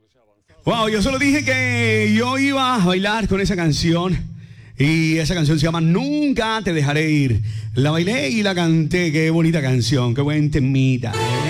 Wow, yo solo dije que yo iba a bailar con esa canción. Y esa canción se llama Nunca te dejaré ir. La bailé y la canté. Qué bonita canción, qué buen temita, ¿eh?